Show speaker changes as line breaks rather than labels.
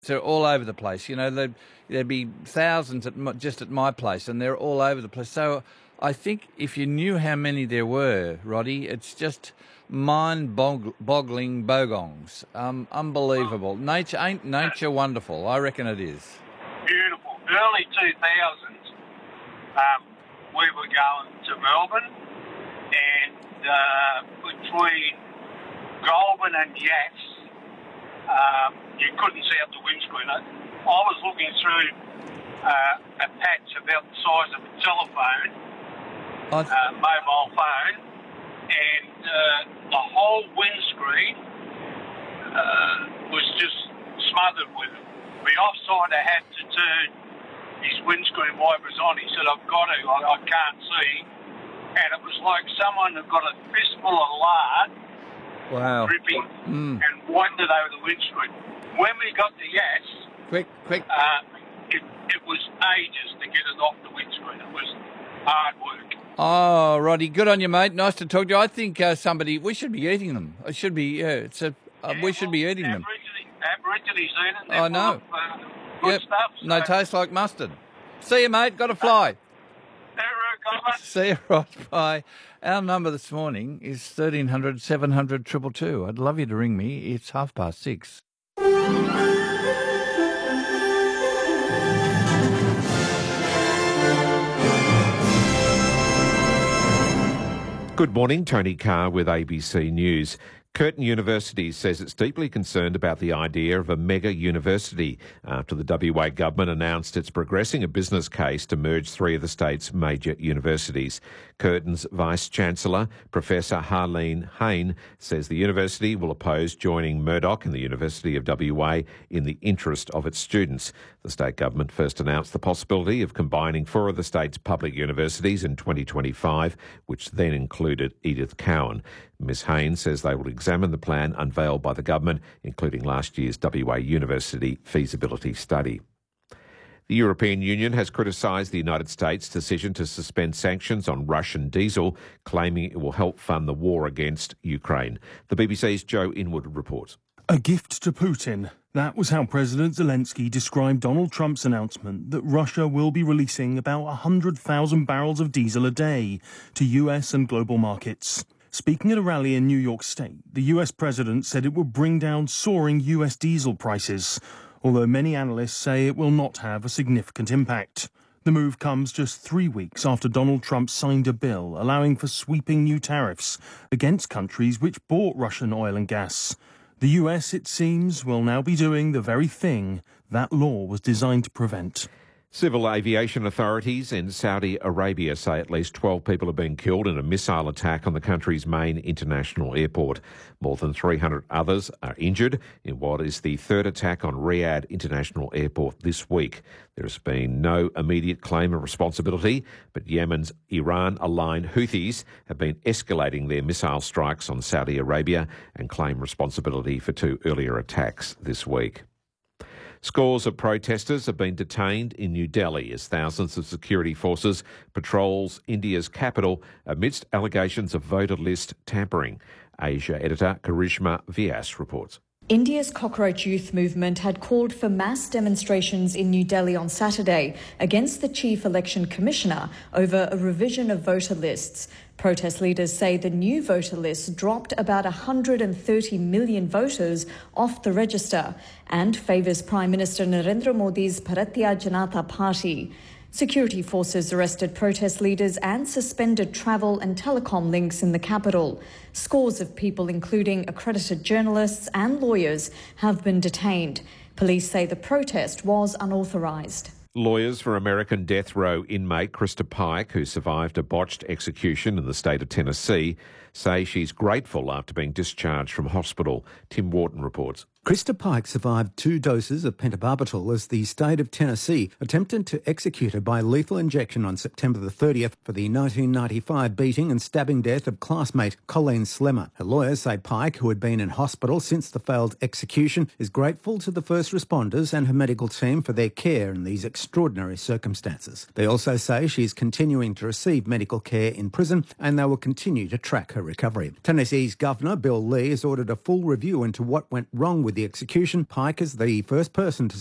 They're all over the place. You know, there'd be thousands just at my place, and they're all over the place. So I think if you knew how many there were, Roddy, it's just mind-boggling bogongs. Unbelievable. Ain't nature wonderful? I reckon it is.
Beautiful. Early 2000s, we were going to Melbourne, and between Goulburn and Yass, you couldn't see up the windscreen. I was looking through a patch about the size of a telephone, mobile phone, and the whole windscreen was just smothered with it. The offsider had to turn his windscreen wipers on. He said, I've got to, I can't see. And it was like someone had got a fistful of lard, dripping, and wiped it over the windscreen. When we got to Yass,
quick,
it was ages to get it off the windscreen. It was hard work.
Oh, Roddy, good on you, mate. Nice to talk to you. I think we should be eating them. It should be, we should be eating them.
Aborigines eat them.
I know.
Good stuff. So.
No, taste like mustard. See you, mate. Got to fly. See you, Rod. Bye. Our number this morning is 1300 700 222. I'd love you to ring me. It's 6:30.
Good morning, Tony Carr with ABC News. Curtin University says it's deeply concerned about the idea of a mega university after the WA government announced it's progressing a business case to merge three of the state's major universities. Curtin's Vice-Chancellor, Professor Harleen Hayne, says the university will oppose joining Murdoch and the University of WA in the interest of its students. The state government first announced the possibility of combining four of the state's public universities in 2025, which then included Edith Cowan. Ms Hayne says they will examine the plan unveiled by the government, including last year's WA University feasibility study. The European Union has criticised the United States' decision to suspend sanctions on Russian diesel, claiming it will help fund the war against Ukraine. The BBC's Joe Inwood reports.
A gift to Putin. That was how President Zelensky described Donald Trump's announcement that Russia will be releasing about 100,000 barrels of diesel a day to US and global markets. Speaking at a rally in New York State, the US president said it would bring down soaring US diesel prices, although many analysts say it will not have a significant impact. The move comes just 3 weeks after Donald Trump signed a bill allowing for sweeping new tariffs against countries which bought Russian oil and gas. The US, it seems, will now be doing the very thing that law was designed to prevent.
Civil aviation authorities in Saudi Arabia say at least 12 people have been killed in a missile attack on the country's main international airport. More than 300 others are injured in what is the third attack on Riyadh International Airport this week. There has been no immediate claim of responsibility, but Yemen's Iran-aligned Houthis have been escalating their missile strikes on Saudi Arabia and claim responsibility for two earlier attacks this week. Scores of protesters have been detained in New Delhi as thousands of security forces patrols India's capital amidst allegations of voter list tampering. Asia editor Karishma Vyas reports.
India's Cockroach Youth Movement had called for mass demonstrations in New Delhi on Saturday against the Chief Election Commissioner over a revision of voter lists. Protest leaders say the new voter list dropped about 130 million voters off the register and favours Prime Minister Narendra Modi's Bharatiya Janata Party. Security forces arrested protest leaders and suspended travel and telecom links in the capital. Scores of people, including accredited journalists and lawyers, have been detained. Police say the protest was unauthorised.
Lawyers for American death row inmate Krista Pike, who survived a botched execution in the state of Tennessee, say she's grateful after being discharged from hospital. Tim Wharton reports.
Krista Pike survived 2 doses of pentobarbital as the state of Tennessee attempted to execute her by lethal injection on September the 30th for the 1995 beating and stabbing death of classmate Colleen Slemmer. Her lawyers say Pike, who had been in hospital since the failed execution, is grateful to the first responders and her medical team for their care in these extraordinary circumstances. They also say she is continuing to receive medical care in prison and they will continue to track her recovery. Tennessee's Governor Bill Lee has ordered a full review into what went wrong with with the execution, Pike is the first person to